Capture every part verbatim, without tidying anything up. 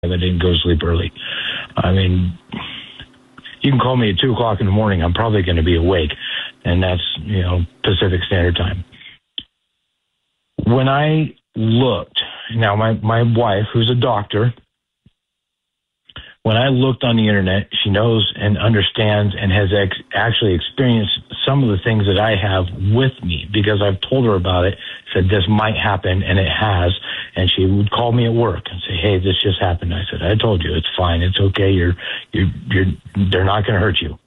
I didn't go to sleep early. I mean, you can call me at two o'clock in the morning. I'm probably going to be awake, and that's, you know, Pacific Standard Time. When I looked, now my, my wife, who's a doctor, when I looked on the internet, she knows and understands and has ex- actually experienced some of the things that I have with me, because I've told her about it, said this might happen, and it has. And she would call me at work and say, "Hey, this just happened." I said, "I told you, it's fine. It's okay. You're, you're, you're, they're not going to hurt you."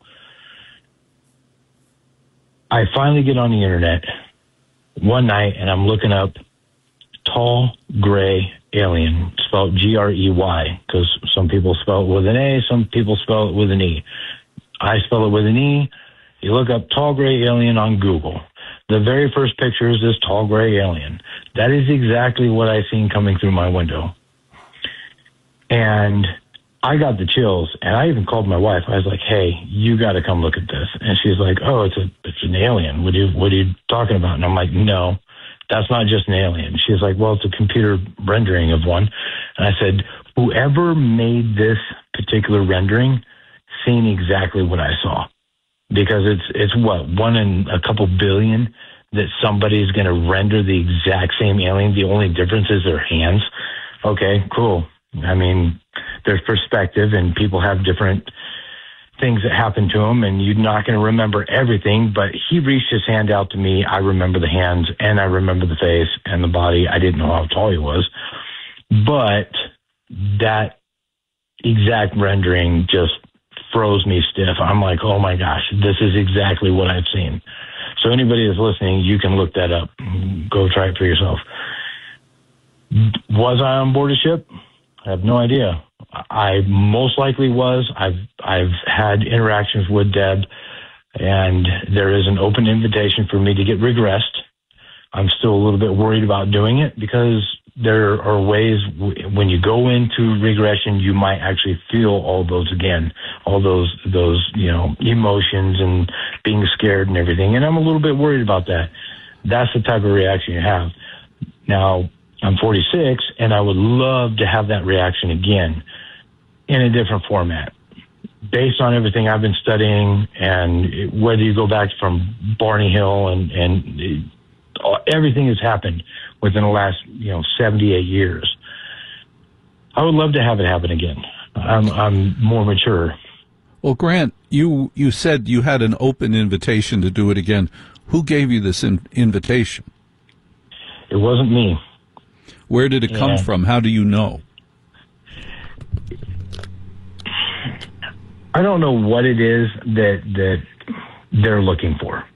I finally get on the internet one night and I'm looking up tall, gray alien, spelled G R E Y, because some people spell it with an A, some people spell it with an E. I spell it with an E. You look up tall, gray alien on Google. The very first picture is this tall, gray alien. That is exactly what I seen coming through my window. And I got the chills, and I even called my wife. I was like, "Hey, you got to come look at this." And she's like, "Oh, it's a it's an alien. What are you, what are you talking about?" And I'm like, "No, that's not just an alien." She's like, "Well, it's a computer rendering of one." And I said, "Whoever made this particular rendering seen exactly what I saw, because it's it's what, one in a couple billion that somebody's going to render the exact same alien. The only difference is their hands." Okay, cool. I mean, there's perspective, and people have different things that happen to him, and you're not going to remember everything, but he reached his hand out to me. I remember the hands, and I remember the face and the body. I didn't know how tall he was, but that exact rendering just froze me stiff. I'm like, oh my gosh, this is exactly what I've seen. So anybody that's listening, you can look that up. Go try it for yourself. Was I on board a ship? I have no idea. I most likely was. I've I've had interactions with Deb, and there is an open invitation for me to get regressed. I'm still a little bit worried about doing it, because there are ways w- when you go into regression, you might actually feel all those again, all those those you know emotions and being scared and everything. And I'm a little bit worried about that. That's the type of reaction you have. Now, I'm forty-six, and I would love to have that reaction again in a different format, based on everything I've been studying, and whether you go back from Barney Hill and, and everything that's happened within the last, you know, seventy-eight years. I would love to have it happen again. I'm, I'm more mature. Well, Grant, you, you said you had an open invitation to do it again. Who gave you this in, invitation? It wasn't me. Where did it come yeah. from? How do you know? I don't know what it is that that they're looking for,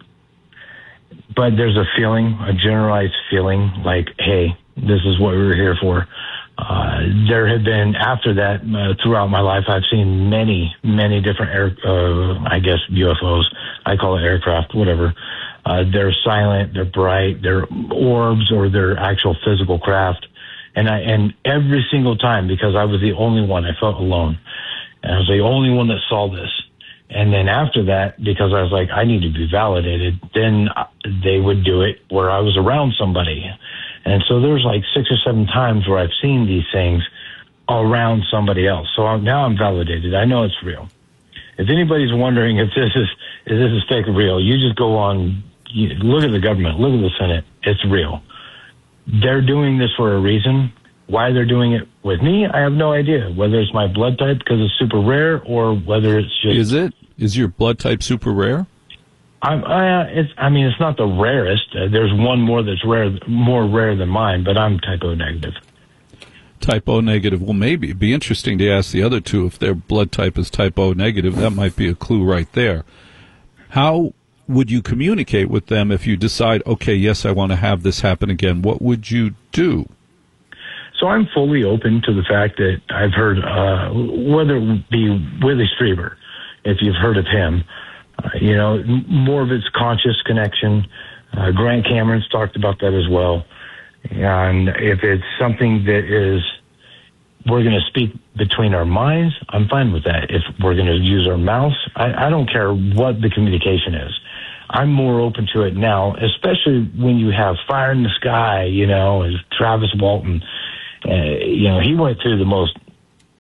but there's a feeling, a generalized feeling, like, hey, this is what we were here for. Uh, there have been, after that, uh, throughout my life, I've seen many, many different air, uh, I guess, U F Os. I call it aircraft, whatever. Uh, they're silent, they're bright, they're orbs, or they're actual physical craft. And I, and every single time, because I was the only one, I felt alone. And I was the only one that saw this. And then after that, because I was like, I need to be validated, then they would do it where I was around somebody. And so there's like six or seven times where I've seen these things around somebody else. So I'm, now I'm validated. I know it's real. If anybody's wondering if this is if this is fake or real, you just go on, you, look at the government, look at the Senate. It's real. They're doing this for a reason. Why they're doing it with me, I have no idea. Whether it's my blood type because it's super rare, or whether it's just... Is it? Is your blood type super rare? I'm, I, it's, I mean, it's not the rarest. Uh, there's one more that's rare, more rare than mine, but I'm type O negative. Type O negative. Well, maybe it'd be interesting to ask the other two if their blood type is type O negative. That might be a clue right there. How would you communicate with them if you decide, okay, yes, I want to have this happen again? What would you do? So I'm fully open to the fact that I've heard, uh, whether it be Willie Strieber, if you've heard of him, uh, you know, more of its conscious connection. Uh, Grant Cameron's talked about that as well. And if it's something that is, we're going to speak between our minds, I'm fine with that. If we're going to use our mouths, I, I don't care what the communication is. I'm more open to it now, especially when you have Fire in the Sky, you know, as Travis Walton. Uh, you know, he went through the most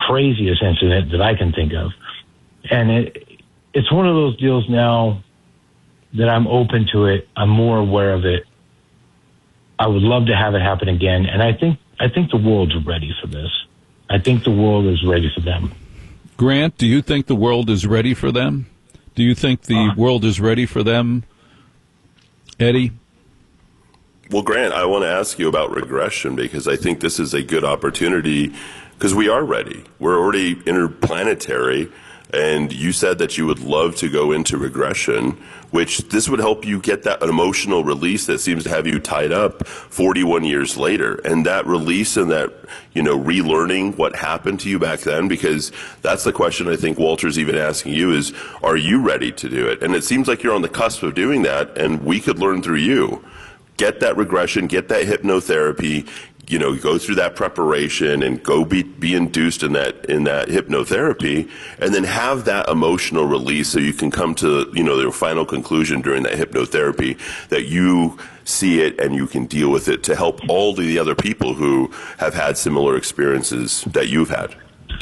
craziest incident that I can think of. And it, it's one of those deals now that I'm open to it. I'm more aware of it. I would love to have it happen again. And I think, I think the world's ready for this. I think the world is ready for them. Grant, do you think the world is ready for them? Do you think the uh, world is ready for them, Eddie? Well, Grant, I want to ask you about regression because I think this is a good opportunity because we are ready. We're already interplanetary, and you said that you would love to go into regression, which this would help you get that emotional release that seems to have you tied up forty-one years later. And that release and that, you know, relearning what happened to you back then, because that's the question I think Walter's even asking you is, are you ready to do it? And it seems like you're on the cusp of doing that, and we could learn through you. Get that regression, get that hypnotherapy, you know, go through that preparation and go be, be induced in that, in that hypnotherapy, and then have that emotional release so you can come to, you know, your final conclusion during that hypnotherapy that you see it and you can deal with it to help all the other people who have had similar experiences that you've had.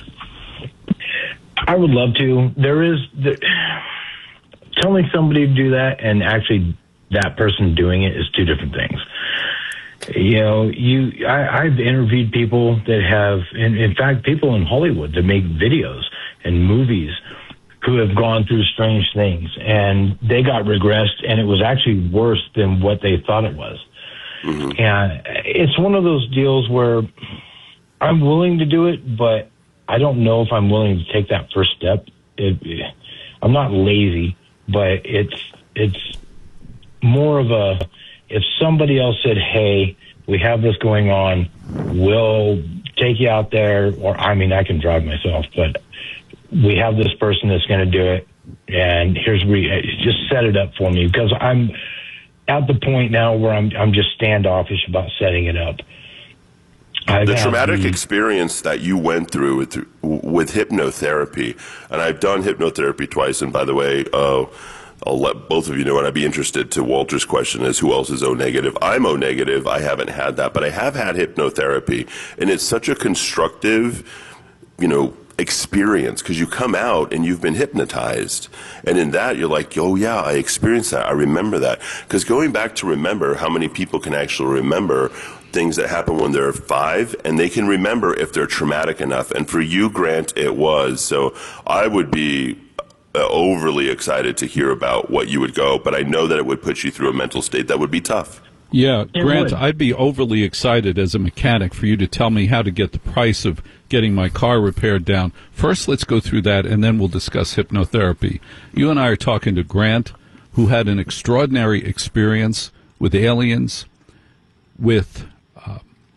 I would love to. There is, the, telling somebody to do that and actually that person doing it is two different things. You know, you, I, I've interviewed people that have, in, in fact, people in Hollywood that make videos and movies who have gone through strange things, and they got regressed, and it was actually worse than what they thought it was. Mm-hmm. And it's one of those deals where I'm willing to do it, but I don't know if I'm willing to take that first step. It, it, I'm not lazy, but it's it's more of a, if somebody else said, hey, we have this going on, we'll take you out there, or, I mean, I can drive myself, but we have this person that's going to do it, and here's where you, just set it up for me, because I'm at the point now where I'm I'm just standoffish about setting it up. I've the traumatic the, experience that you went through with, with hypnotherapy, and I've done hypnotherapy twice, and by the way, uh, I'll let both of you know, and I'd be interested to Walter's question is who else is O negative. I'm O negative. I haven't had that, but I have had hypnotherapy, and it's such a constructive, you know, experience because you come out and you've been hypnotized, and in that you're like, oh yeah, I experienced that. I remember that. Because going back to remember, how many people can actually remember things that happen when they're five, and they can remember if they're traumatic enough. And for you, Grant, it was. So I would be Uh, overly excited to hear about what you would go, but I know that it would put you through a mental state that would be tough. Yeah, Grant, I'd be overly excited as a mechanic for you to tell me how to get the price of getting my car repaired down. First, let's go through that, and then we'll discuss hypnotherapy. You and I are talking to Grant, who had an extraordinary experience with aliens, with uh,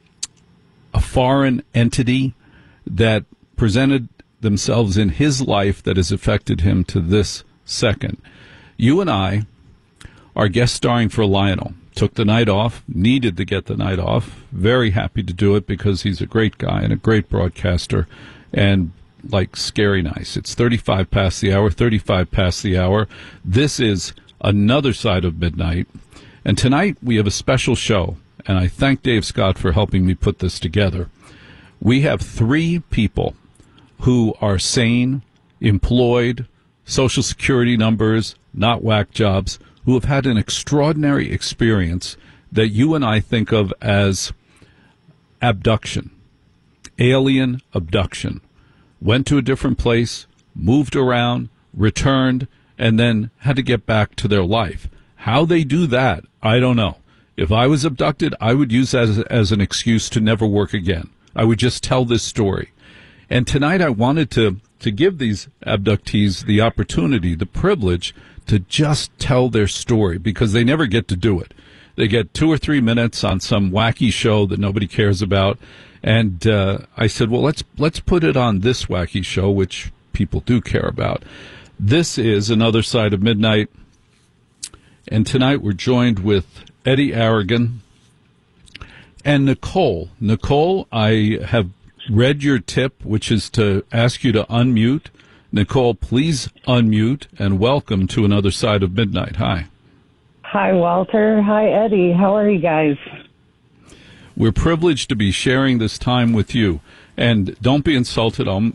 a foreign entity that presented themselves in his life that has affected him to this second. You and I are guest starring for Lionel. Took the night off, needed to get the night off. Very happy to do it because he's a great guy and a great broadcaster and like scary nice. It's thirty-five past the hour, thirty-five past the hour. This is Another Side of Midnight. And tonight we have a special show, and I thank Dave Scott for helping me put this together. We have three people who are sane, employed, Social Security numbers, not whack jobs, who have had an extraordinary experience that you and I think of as abduction, alien abduction. Went to a different place, moved around, returned, and then had to get back to their life. How they do that, I don't know. If I was abducted, I would use that as, as an excuse to never work again. I would just tell this story. And tonight I wanted to, to give these abductees the opportunity, the privilege, to just tell their story because they never get to do it. They get two or three minutes on some wacky show that nobody cares about. And uh, I said, well, let's let's put it on this wacky show, which people do care about. This is Another Side of Midnight. And tonight we're joined with Eddie Aragon and Nicole. Nicole, I have read your tip, which is to ask you to unmute. Nicole, please unmute, and welcome to Another Side of Midnight. Hi. Hi, Walter. Hi, Eddie. How are you guys? We're privileged to be sharing this time with you. And don't be insulted. I'll,